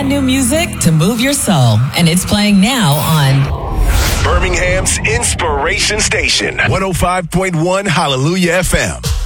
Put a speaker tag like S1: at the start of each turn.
S1: brand new music to move your soul, and it's playing now on
S2: Birmingham's Inspiration Station, 105.1 Hallelujah FM.